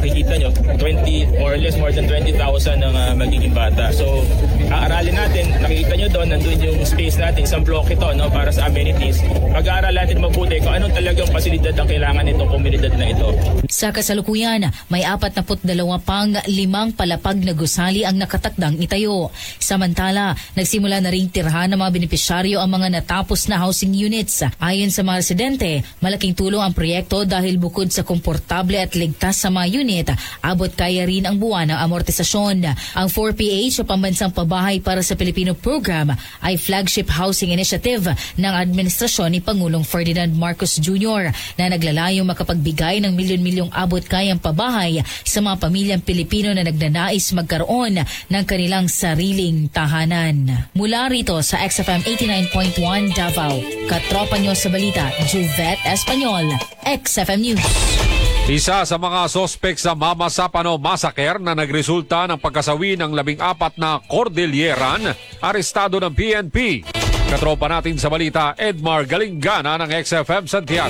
nakikita nyo, 20 or less more than 20,000 ng magiging bata. So, aaralin natin, nakikita nyo doon, nandun yung space natin, isang block ito, no, para sa amenities. Pag-aaral natin mabuti kung anong talagang pasilidad ang kailangan nitong komunidad na ito. Sa kasalukuyan, may 42 pang 5 palapag na gusali ang nakatakdang itayo. Samantala, nagsimula na ring tirhan ng mga benepisyaryo ang mga natapos na housing units. Ayon sa mga residente, malaking tulong ang proyekto dahil bukod sa komportable at ligtas sa mga unit, abot kaya rin ang buwan ng amortisasyon. Ang 4PH o Pambansang Pabahay para sa Pilipino program ay flagship housing initiative ng administrasyon ni Pangulong Ferdinand Marcos Jr. na naglalayong makapagbigay ng milyon-milyong abot kayang pabahay sa mga pamilyang Pilipino na nagnanais magkaroon ng kanilang sariling tahanan. Mula rito sa XFM 89.1 Davao, katropa nyo sa balita, Juvet Espanyol, XFM News. Isa sa mga sospek sa Mama Sapano Massacre na nagresulta ng pagkasawi ng 14 na Cordilleran, arestado ng PNP. Katropa natin sa balita, Edmar Galingana ng XFM Santiago.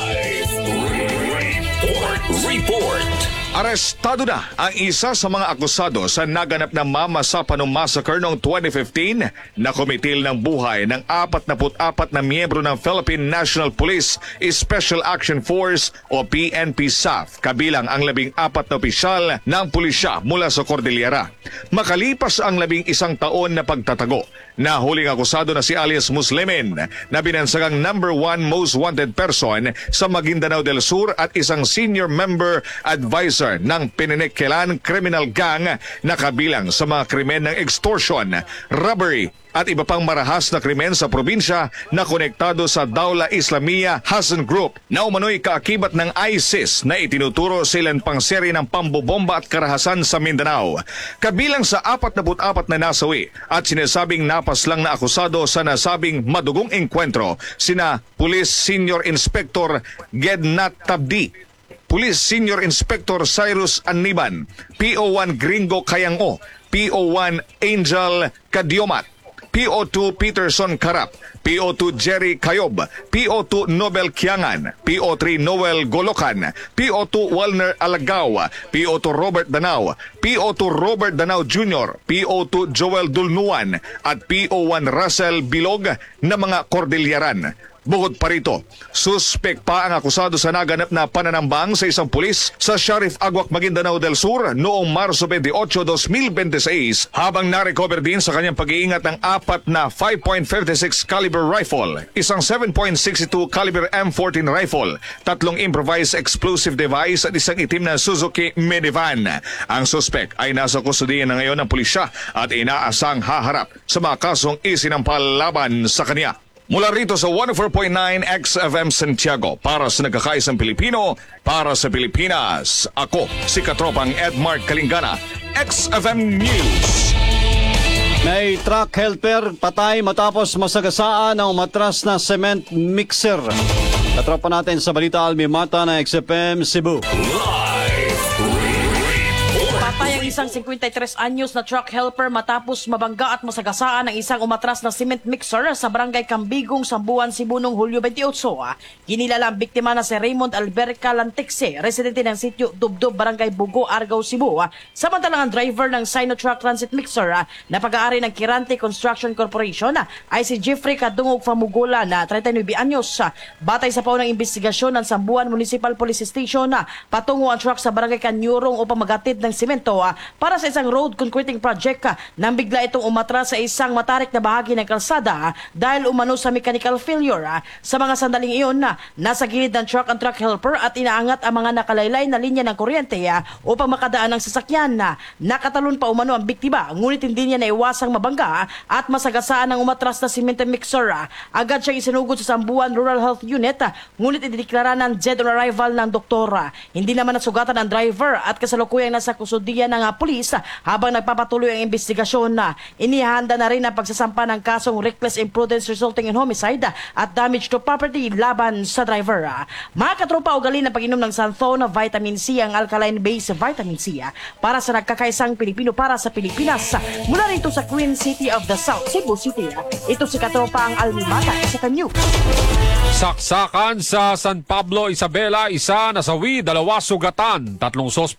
Report. Arestado na ang isa sa mga akusado sa naganap na Mama Sapano Massacre noong 2015 na kumitil ng buhay ng 44 na miyembro ng Philippine National Police Special Action Force o PNP-SAF, kabilang ang 14 na opisyal ng pulisya mula sa Cordillera. Makalipas ang 11 taon na pagtatago, nahuling akusado na si alias Muslimin na binansagang #1 most wanted person sa Maguindanao del Sur at isang senior member advisor ng Pininikilan Criminal Gang na kabilang sa mga krimen ng extortion, robbery at iba pang marahas na krimen sa probinsya na konektado sa Dawla Islamiyah Hassan Group na umano'y kaakibat ng ISIS na itinuturo silang pangseri ng pambobomba at karahasan sa Mindanao. Kabilang sa 44 na nasawi at sinasabing napaslang na akusado sa nasabing madugong engkwentro sina Police Senior Inspector Gednat Tabdi, Police Senior Inspector Cyrus Aniban, PO1 Gringo Kayango, PO1 Angel Kadiomat, PO2 Peterson Karap, PO2 Jerry Kayob, PO2 Nobel Kiangan, PO3 Noel Golokan, PO2 Walner Alagaw, PO2 Robert Danao, PO2 Robert Danao Jr., PO2 Joel Dulnuan at PO1 Russell Bilog na mga Cordilleran. Bukod pa rito, suspek pa ang akusado sa naganap na pananambang sa isang pulis sa Sheriff Aguac, Maguindanao del Sur noong Marso 28, 2026 habang na-recover din sa kanyang pag-iingat ng 4 na 5.56 caliber rifle, isang 7.62 caliber M14 rifle, 3 improvised explosive device at isang itim na Suzuki minivan. Ang suspek ay nasa kustudiyan na ngayon ng pulisya at inaasang haharap sa mga kasong isinampal laban sa kanya. Mula rito sa 104.9 XFM Santiago, para sa nagkakaisang Pilipino, para sa Pilipinas, ako si Katropang Edmar Kalingana, XFM News. May truck helper patay matapos masagasaan ng matras na cement mixer. Katropa natin sa balita, Almi Mata na XFM Cebu. Patay ang isang 53 anyos na truck helper matapos mabangga at masagasaan ng isang umatras na cement mixer sa barangay Cambigong, Sambuan, Cebu noong Hulyo 28. Kinilala ang biktima na si Raymond Alberca Lantixe, residente ng sitio Dubdub, barangay Bugo, Argao, Cebu. Samantalang ang driver ng Sino-Truck Transit Mixer na pag-aari ng Kirante Construction Corporation ay si Jeffrey Kadungog Famugula na 39 anyos. Batay sa paunang investigasyon ng Sambuan Municipal Police Station, patungo ang truck sa barangay Kanyurong upang magatid ng simento para sa isang road concreting project nang bigla itong umatras sa isang matarik na bahagi ng kalsada dahil umano sa mechanical failure. Sa mga sandaling iyon, nasa gilid ng truck ang truck helper at inaangat ang mga nakalaylay na linya ng kuryente upang makadaan ng sasakyan. Nakatalon pa umano ang biktima, ngunit hindi niya naiwasang mabangga at masagasaan ng umatras na cement mixer. Agad siyang isinugod sa Sambuan Rural Health Unit, ngunit idineklara ng dead on arrival ng doktor. Hindi naman nasugatan ang driver at kasalukuyang nasa kusudian ng pulis habang nagpapatuloy ang investigasyon. Inihanda na rin ang pagsasampa ng kasong reckless imprudence resulting in homicide at damage to property laban sa driver. Mga katropa, ugali ng pag-inom ng Santhona Vitamin C, ang alkaline-based vitamin C para sa nagkakaisang Pilipino para sa Pilipinas. Mula rito sa Queen City of the South, Cebu City, ito si katropa ang Almi Mata sa Kanyu. Saksakan sa San Pablo, Isabela, isa nasawi, 2 sugatan, 3